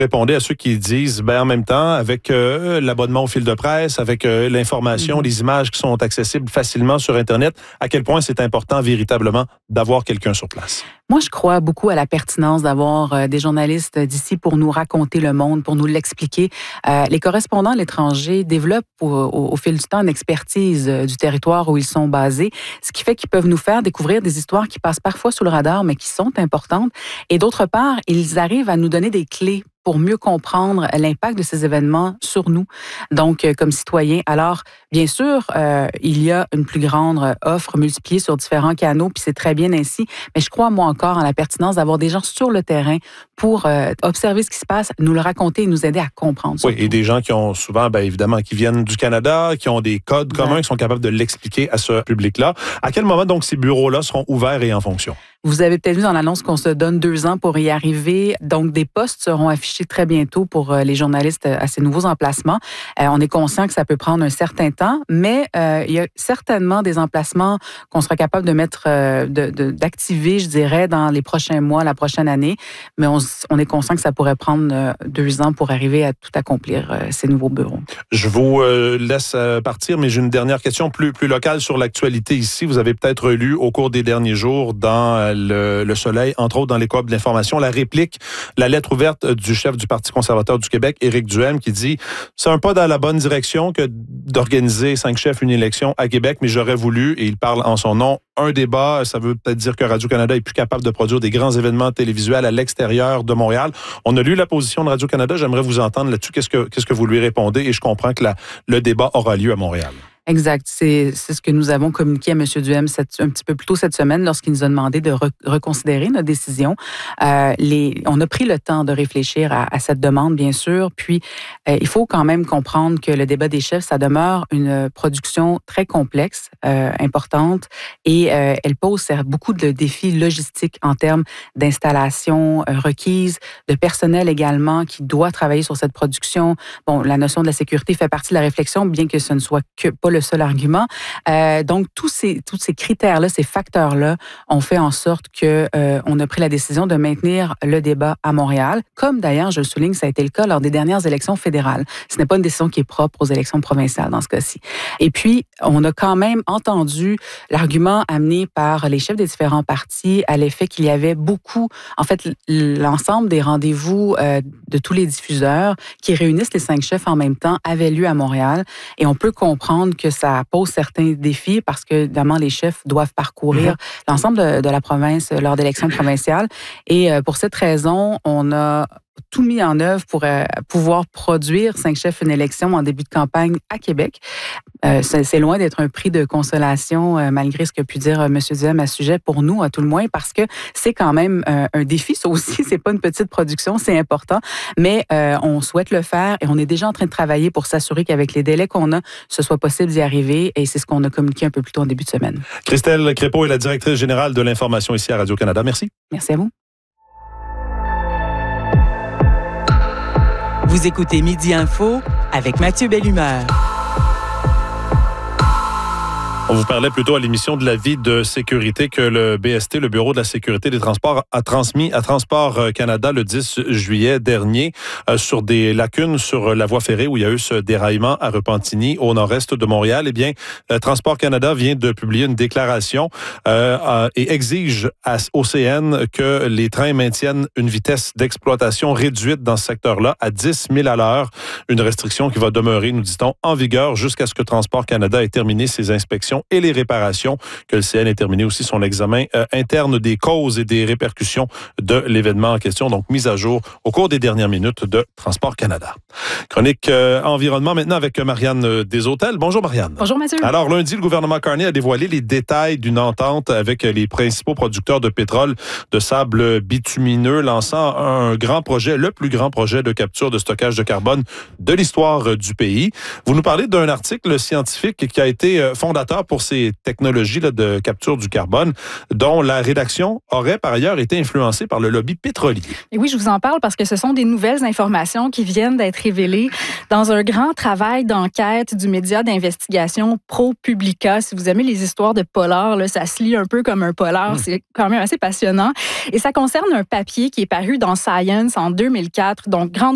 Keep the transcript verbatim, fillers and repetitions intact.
répondez à ceux qui disent, ben en même temps, avec euh, l'abonnement au fil de presse, avec euh, l'information, mm-hmm. les images qui sont accessibles facilement sur Internet, à quel point c'est important véritablement d'avoir quelqu'un sur place? Moi, je crois beaucoup à la pertinence d'avoir euh, des journalistes d'ici pour nous raconter le monde, pour nous l'expliquer. Euh, les correspondants à l'étranger développent au, au, au fil du temps une expertise euh, du territoire où ils sont basés, ce qui fait qu'ils peuvent nous faire découvrir des histoires qui passent parfois sous le radar, mais qui sont importantes. Et d'autre part, ils arrivent à nous donner des clés pour mieux comprendre l'impact de ces événements sur nous, donc euh, comme citoyens. Alors, bien sûr, euh, il y a une plus grande offre multipliée sur différents canaux, puis c'est très bien ainsi, mais je crois, moi encore, en la pertinence d'avoir des gens sur le terrain pour euh, observer ce qui se passe, nous le raconter et nous aider à comprendre. Oui, et des gens qui ont souvent, bien évidemment, qui viennent du Canada, qui ont des codes communs, ouais. qui sont capables de l'expliquer à ce public-là. À quel moment, donc, ces bureaux-là seront ouverts et en fonction? Vous avez peut-être vu dans l'annonce qu'on se donne deux ans pour y arriver. Donc, des postes seront affichés très bientôt pour les journalistes à ces nouveaux emplacements. Euh, on est conscient que ça peut prendre un certain temps, mais euh, il y a certainement des emplacements qu'on sera capable de mettre, euh, de, de, d'activer, je dirais, dans les prochains mois, la prochaine année. Mais on, on est conscient que ça pourrait prendre euh, deux ans pour arriver à tout accomplir, euh, ces nouveaux bureaux. Je vous euh, laisse partir, mais j'ai une dernière question plus, plus locale sur l'actualité ici. Vous avez peut-être lu au cours des derniers jours dans Le, le Soleil, entre autres dans les coop d'information, la réplique, la lettre ouverte du chef du Parti conservateur du Québec, Éric Duhem, qui dit « C'est un pas dans la bonne direction que d'organiser cinq chefs une élection à Québec, mais j'aurais voulu, et il parle en son nom, un débat, ça veut peut-être dire que Radio-Canada est plus capable de produire des grands événements télévisuels à l'extérieur de Montréal. » On a lu la position de Radio-Canada, j'aimerais vous entendre là-dessus. Qu'est-ce que, qu'est-ce que vous lui répondez? Et je comprends que la, le débat aura lieu à Montréal. Exact. C'est, c'est ce que nous avons communiqué à M. Duhem cette, un petit peu plus tôt cette semaine lorsqu'il nous a demandé de re, reconsidérer notre décision. Euh, les, on a pris le temps de réfléchir à, à cette demande, bien sûr. Puis, euh, il faut quand même comprendre que le débat des chefs, ça demeure une production très complexe, euh, importante, et euh, elle pose beaucoup de défis logistiques en termes d'installation euh, requise, de personnel également qui doit travailler sur cette production. Bon, la notion de la sécurité fait partie de la réflexion, bien que ce ne soit que pas le seul argument. Euh, donc, tous ces, tous ces critères-là, ces facteurs-là ont fait en sorte que euh, on a pris la décision de maintenir le débat à Montréal, comme d'ailleurs, je le souligne, ça a été le cas lors des dernières élections fédérales. Ce n'est pas une décision qui est propre aux élections provinciales dans ce cas-ci. Et puis, on a quand même entendu l'argument amené par les chefs des différents partis à l'effet qu'il y avait beaucoup, en fait, l'ensemble des rendez-vous euh, de tous les diffuseurs qui réunissent les cinq chefs en même temps avaient lieu à Montréal. Et on peut comprendre que ça pose certains défis parce que, évidemment, les chefs doivent parcourir mm-hmm. l'ensemble de, de la province lors d'élections provinciales. Et euh, pour cette raison, on a tout mis en œuvre pour euh, pouvoir produire cinq chefs une élection en début de campagne à Québec. Euh, c'est, c'est loin d'être un prix de consolation, euh, malgré ce que pu dire euh, M. Duhem à ce sujet, pour nous, à tout le moins, parce que c'est quand même euh, un défi, ça aussi, c'est pas une petite production, c'est important, mais euh, on souhaite le faire et on est déjà en train de travailler pour s'assurer qu'avec les délais qu'on a, ce soit possible d'y arriver, et c'est ce qu'on a communiqué un peu plus tôt en début de semaine. Christelle Crépeau est la directrice générale de l'information ici à Radio-Canada. Merci. Merci à vous. Vous écoutez Midi Info avec Mathieu Bellumeur. On vous parlait plutôt à l'émission de l'avis de sécurité que le B S T, le Bureau de la sécurité des transports, a transmis à Transport Canada le dix juillet dernier euh, sur des lacunes sur la voie ferrée où il y a eu ce déraillement à Repentigny, au nord-est de Montréal. Eh bien, euh, Transport Canada vient de publier une déclaration euh, euh, et exige à, au C N que les trains maintiennent une vitesse d'exploitation réduite dans ce secteur-là à dix milles à l'heure. Une restriction qui va demeurer, nous dit-on, en vigueur jusqu'à ce que Transport Canada ait terminé ses inspections et les réparations, que le C N ait terminé aussi son examen euh, interne des causes et des répercussions de l'événement en question, donc mise à jour au cours des dernières minutes de Transport Canada. Chronique euh, environnement maintenant avec Marianne Deshôtels. Bonjour Marianne. Bonjour Mathieu. Alors lundi, le gouvernement Carney a dévoilé les détails d'une entente avec les principaux producteurs de pétrole de sable bitumineux, lançant un grand projet, le plus grand projet de capture de stockage de carbone de l'histoire du pays. Vous nous parlez d'un article scientifique qui a été fondateur pour ces technologies là, de capture du carbone, dont la rédaction aurait par ailleurs été influencée par le lobby pétrolier. Et oui, je vous en parle parce que ce sont des nouvelles informations qui viennent d'être révélées dans un grand travail d'enquête du média d'investigation ProPublica. Si vous aimez les histoires de polar, là, ça se lit un peu comme un polar, mmh. c'est quand même assez passionnant. Et ça concerne un papier qui est paru dans Science en deux mille quatre, donc grande